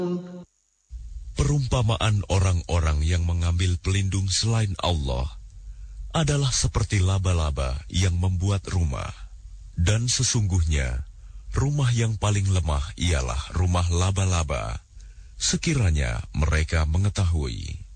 Perumpamaan orang-orang yang mengambil pelindung selain Allah adalah seperti laba-laba yang membuat rumah. Dan sesungguhnya, rumah yang paling lemah ialah rumah laba-laba, sekiranya mereka mengetahui.